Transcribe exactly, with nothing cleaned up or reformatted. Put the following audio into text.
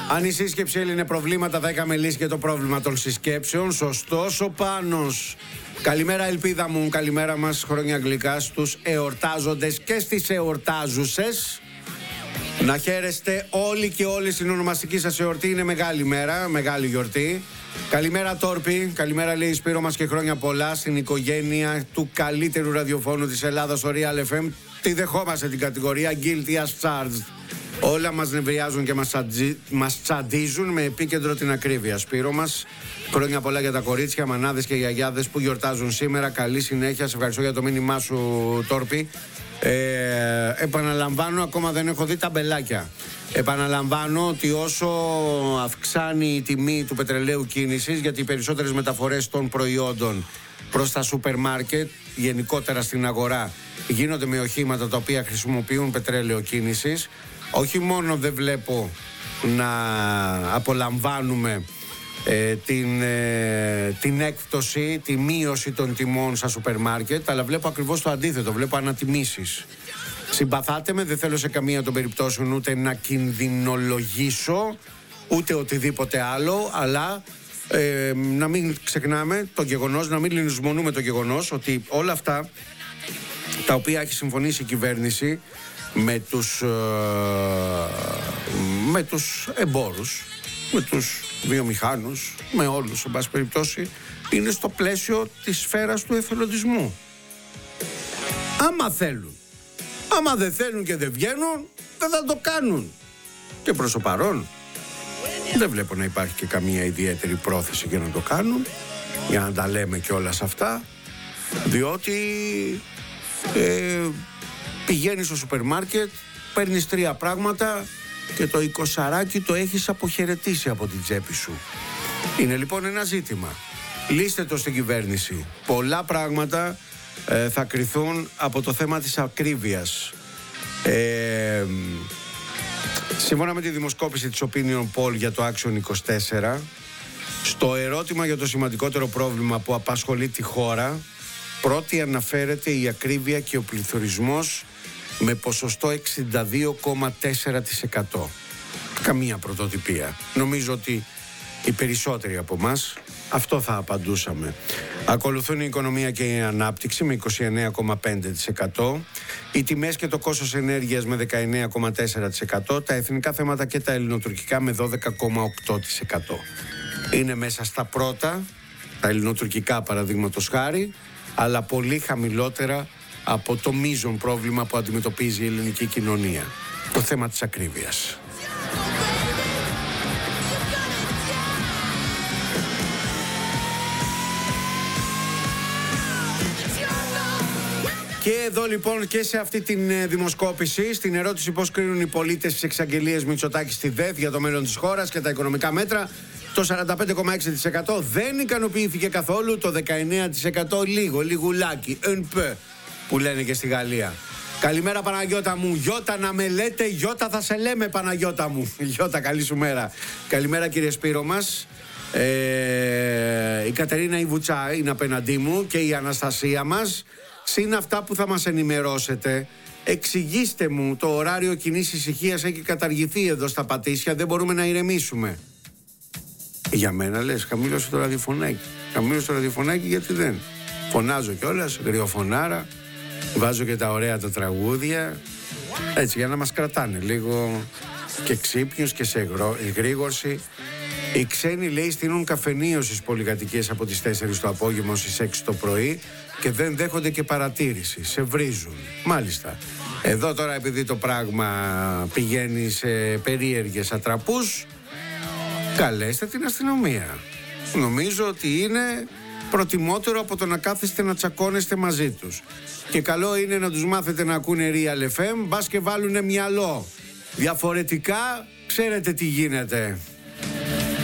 Αν η σύσκεψη έλυνε προβλήματα, θα είχαμε λύσει και το πρόβλημα των συσκέψεων. Σωστός ο Πάνος. Καλημέρα, ελπίδα μου. Καλημέρα μας, χρόνια γλυκά στους εορτάζοντες και στις εορτάζουσες. Να χαίρεστε όλοι και όλες. Στην ονομαστική σας εορτή είναι μεγάλη μέρα, μεγάλη γιορτή. Καλημέρα Τόρπη, καλημέρα λέει Σπύρο μας και χρόνια πολλά στην οικογένεια του καλύτερου ραδιοφώνου της Ελλάδας, ο Real εφ εμ. Τη δεχόμαστε την κατηγορία Guilty as Charged. Όλα μας νευριάζουν και μας, τσαντζι... μας τσαντίζουν με επίκεντρο την ακρίβεια. Σπύρο μας, χρόνια πολλά για τα κορίτσια, μανάδες και γιαγιάδες που γιορτάζουν σήμερα. Καλή συνέχεια, σε ευχαριστώ για το μήνυμά σου Τόρπη. Ε, επαναλαμβάνω, ακόμα δεν έχω δει τα μπελάκια. Επαναλαμβάνω ότι όσο αυξάνει η τιμή του πετρελαίου κίνησης, γιατί οι περισσότερες μεταφορές των προϊόντων προς τα σούπερ μάρκετ, γενικότερα στην αγορά, γίνονται με οχήματα τα οποία χρησιμοποιούν πετρέλαιο κίνησης, όχι μόνο δεν βλέπω να απολαμβάνουμε ε, την, ε, την έκπτωση, τη μείωση των τιμών στα σούπερ μάρκετ, αλλά βλέπω ακριβώς το αντίθετο, βλέπω ανατιμήσεις. Συμπαθάτε με, δεν θέλω σε καμία των περιπτώσεων ούτε να κινδυνολογήσω ούτε οτιδήποτε άλλο, αλλά ε, να μην ξεχνάμε το γεγονός, να μην λησμονούμε το γεγονός ότι όλα αυτά τα οποία έχει συμφωνήσει η κυβέρνηση με τους, ε, με τους εμπόρους, με τους βιομηχάνους, με όλους σε πάση περιπτώσει, είναι στο πλαίσιο της σφαίρας του εθελοντισμού. Άμα θέλουν. Άμα δεν θέλουν και δεν βγαίνουν, δεν θα το κάνουν. Και προς το παρόν δεν βλέπω να υπάρχει και καμία ιδιαίτερη πρόθεση για να το κάνουν, για να τα λέμε και όλα σε αυτά, διότι ε, πηγαίνεις στο σούπερ μάρκετ, παίρνεις τρία πράγματα και το εικοσαράκι το έχεις αποχαιρετήσει από την τσέπη σου. Είναι λοιπόν ένα ζήτημα. Λύστε το στην κυβέρνηση. Πολλά πράγματα ε, θα κριθούν από το θέμα της ακρίβειας. Ε, σύμφωνα με τη δημοσκόπηση της Opinion Poll για το Action είκοσι τέσσερα, στο ερώτημα για το σημαντικότερο πρόβλημα που απασχολεί τη χώρα, πρώτη αναφέρεται η ακρίβεια και ο πληθωρισμός με ποσοστό εξήντα δύο κόμμα τέσσερα τοις εκατό. Καμία πρωτοτυπία. Νομίζω ότι οι περισσότεροι από εμάς αυτό θα απαντούσαμε. Ακολουθούν η οικονομία και η ανάπτυξη με είκοσι εννέα κόμμα πέντε τοις εκατό, οι τιμές και το κόστος ενέργειας με δεκαεννέα κόμμα τέσσερα τοις εκατό, τα εθνικά θέματα και τα ελληνοτουρκικά με δώδεκα κόμμα οκτώ τοις εκατό. Είναι μέσα στα πρώτα, τα ελληνοτουρκικά παραδείγματος χάρη, αλλά πολύ χαμηλότερα από το μείζον πρόβλημα που αντιμετωπίζει η ελληνική κοινωνία, το θέμα της ακρίβειας. Και εδώ λοιπόν και σε αυτή την ε, δημοσκόπηση, στην ερώτηση πώς κρίνουν οι πολίτες τις εξαγγελίες Μητσοτάκη στη ΔΕΘ για το μέλλον της χώρας και τα οικονομικά μέτρα, το σαράντα πέντε κόμμα έξι τοις εκατό δεν ικανοποιήθηκε καθόλου, το δεκαεννέα τοις εκατό λίγο, λιγουλάκι, un peu, που λένε και στη Γαλλία. Καλημέρα Παναγιώτα μου, Γιώτα να με λέτε, Γιώτα θα σε λέμε Παναγιώτα μου. Γιώτα, καλή σου μέρα. Καλημέρα κύριε Σπύρο μας. Ε, η Κατερίνα η Βουτσά είναι απέναντί μου και η Αναστασία μας. Συν αυτά που θα μας ενημερώσετε, εξηγήστε μου, το ωράριο κοινής ησυχίας έχει καταργηθεί εδώ στα Πατήσια, δεν μπορούμε να ηρεμήσουμε. Για μένα λες, χαμήλωσε το ραδιοφωνάκι. Χαμήλωσε το ραδιοφωνάκι γιατί δεν. Φωνάζω κιόλας, γριοφωνάρα, βάζω και τα ωραία τα τραγούδια, έτσι για να μας κρατάνε λίγο και ξύπνιους και σε εγρήγορση. Οι ξένοι, λέει, στείλουν καφενείο στις πολυκατοικίες από τις τέσσερις το απόγευμα στις έξι το πρωί και δεν δέχονται και παρατήρηση. Σε βρίζουν. Μάλιστα. Εδώ τώρα, επειδή το πράγμα πηγαίνει σε περίεργες ατραπούς, καλέστε την αστυνομία. Νομίζω ότι είναι προτιμότερο από το να κάθεστε να τσακώνεστε μαζί τους. Και καλό είναι να τους μάθετε να ακούνε Real εφ εμ, μπας και βάλουνε μυαλό. Διαφορετικά, ξέρετε τι γίνεται.